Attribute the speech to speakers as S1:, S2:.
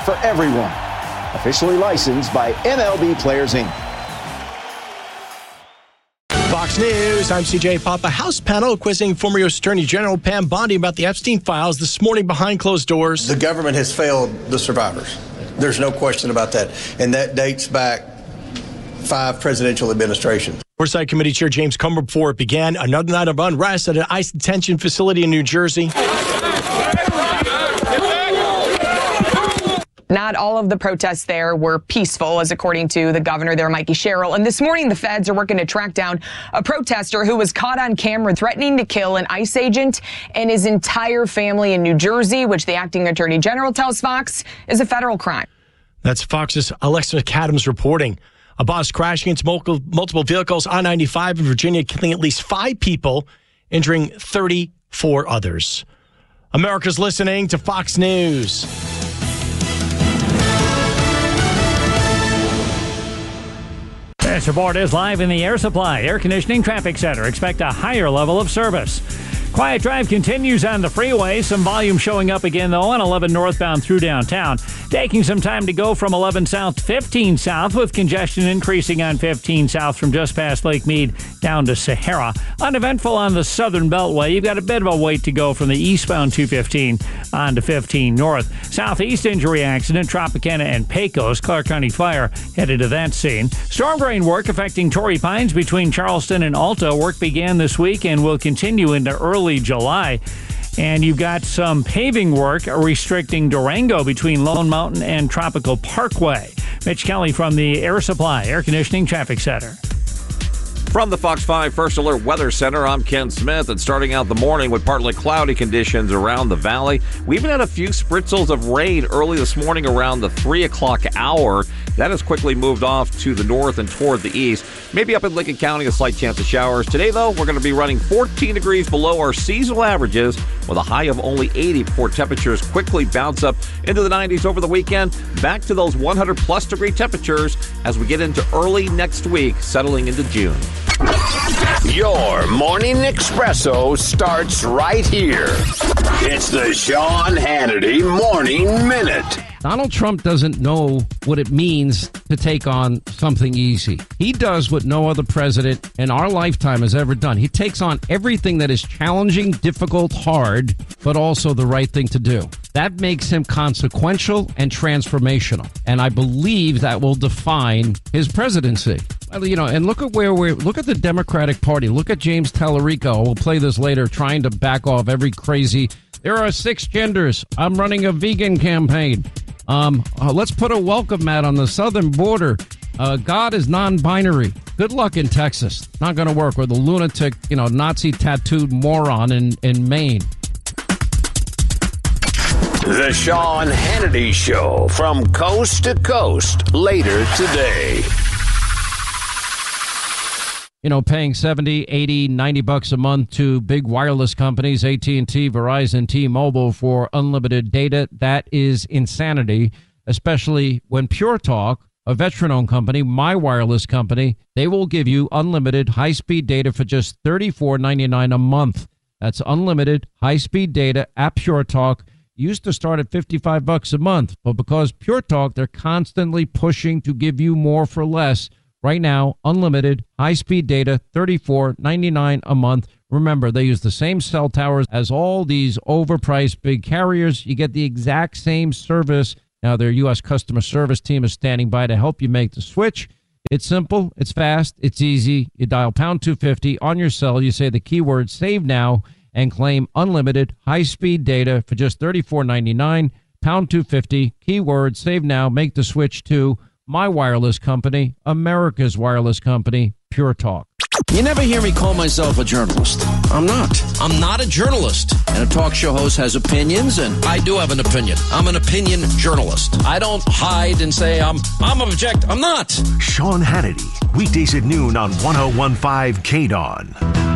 S1: for everyone. Officially licensed by MLB Players, Inc.
S2: Fox News, I'm CJ Papa. House panel quizzing former U.S. Attorney General Pam Bondi about the Epstein files this morning behind closed doors.
S3: The government has failed the survivors. There's no question about that. And that dates back 5 presidential administrations.
S2: Oversight Committee Chair James Comer before it began. Another night of unrest at an ICE detention facility in New Jersey.
S4: Not all of the protests there were peaceful, as according to the governor there, Mikey Sherrill. And this morning, the feds are working to track down a protester who was caught on camera threatening to kill an ICE agent and his entire family in New Jersey, which the acting attorney general tells Fox is a federal crime.
S2: That's Fox's Alexa McAdams reporting. A bus crashing into multiple vehicles on 95 in Virginia, killing at least 5 people, injuring 34 others. America's listening to Fox News.
S5: This report is live in the Air Supply Air Conditioning Traffic Center. Expect a higher level of service. Quiet drive continues on the freeway. Some volume showing up again, though, on 11 northbound through downtown. Taking some time to go from 11 south to 15 south, with congestion increasing on 15 south from just past Lake Mead down to Sahara. Uneventful on the southern beltway. You've got a bit of a wait to go from the eastbound 215 on to 15 north. Southeast injury accident, Tropicana and Pecos. Clark County Fire headed to that scene. Storm drain work affecting Torrey Pines between Charleston and Alta. Work began this week and will continue into early July. And you've got some paving work restricting Durango between Lone Mountain and Tropical Parkway. Mitch Kelly from the Air Supply Air Conditioning Traffic Center.
S6: From the Fox 5 First Alert Weather Center, I'm Ken Smith, and starting out the morning with partly cloudy conditions around the valley. We even had a few spritzels of rain early this morning around the 3 o'clock hour. That has quickly moved off to the north and toward the east. Maybe up in Lincoln County, a slight chance of showers. Today, though, we're going to be running 14 degrees below our seasonal averages with a high of only 80 before temperatures quickly bounce up into the 90s over the weekend. Back to those 100-plus degree temperatures as we get into early next week, settling into June.
S7: Your morning espresso starts right here. It's the Sean Hannity Morning Minute.
S8: Donald Trump doesn't know what it means to take on something easy. He does what no other president in our lifetime has ever done. He takes on everything that is challenging, difficult, hard, but also the right thing to do. That makes him consequential and transformational. And I believe that will define his presidency. You know, and look at look at the Democratic Party. Look at James Tallarico. We'll play this later, trying to back off every crazy. There are 6 genders. I'm running a vegan campaign. Let's put a welcome mat on the southern border. God is non-binary. Good luck in Texas. Not going to work with a lunatic, Nazi tattooed moron in Maine.
S7: The Sean Hannity Show from coast to coast later today.
S8: Paying $70, $80, $90 a month to big wireless companies, AT&T, Verizon, T-Mobile for unlimited data, that is insanity, especially when Pure Talk, a veteran-owned company, my wireless company, they will give you unlimited high-speed data for just $34.99 a month. That's unlimited high-speed data at Pure Talk. Used to start at $55 a month, but because Pure Talk, they're constantly pushing to give you more for less. Right now, unlimited, high-speed data, $34.99 a month. Remember, they use the same cell towers as all these overpriced big carriers. You get the exact same service. Now, their U.S. customer service team is standing by to help you make the switch. It's simple, it's fast, it's easy. You dial pound 250 on your cell. You say the keyword save now and claim unlimited, high-speed data for just $34.99. Pound 250, keyword save now, make the switch to my wireless company, America's wireless company, Pure Talk.
S9: You never hear me call myself a journalist. I'm not. I'm not a journalist. And a talk show host has opinions, and I do have an opinion. I'm an opinion journalist. I don't hide and say I'm object. I'm not.
S10: Sean Hannity, weekdays at noon on 101.5 KDON.